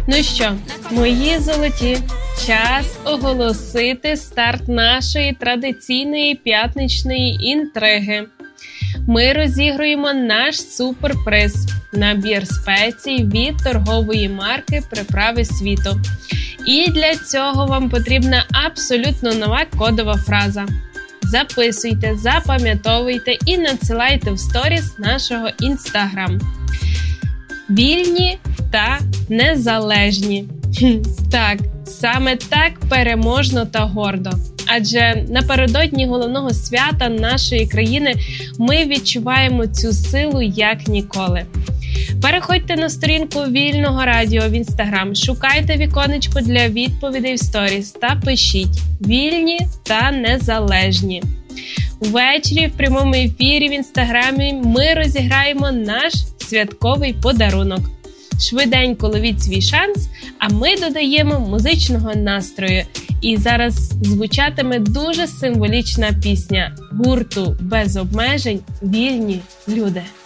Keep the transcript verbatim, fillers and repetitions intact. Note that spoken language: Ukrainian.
Ну що, мої золоті, час оголосити старт нашої традиційної п'ятничної інтриги. Ми розігруємо наш суперприз – набір спецій від торгової марки «Приправи світу». І для цього вам потрібна абсолютно нова кодова фраза. Записуйте, запам'ятовуйте і надсилайте в сторіс нашого інстаграм. Вільні та незалежні. Так, саме так переможно та гордо. Адже напередодні головного свята нашої країни ми відчуваємо цю силу як ніколи. Переходьте на сторінку Вільного радіо в інстаграм, шукайте віконечко для відповідей в сторіс та пишіть «Вільні та незалежні». Ввечері в прямому ефірі в інстаграмі ми розіграємо наш святковий подарунок. Швиденько ловіть свій шанс, а ми додаємо музичного настрою. І зараз звучатиме дуже символічна пісня гурту «Без обмежень. Вільні люди».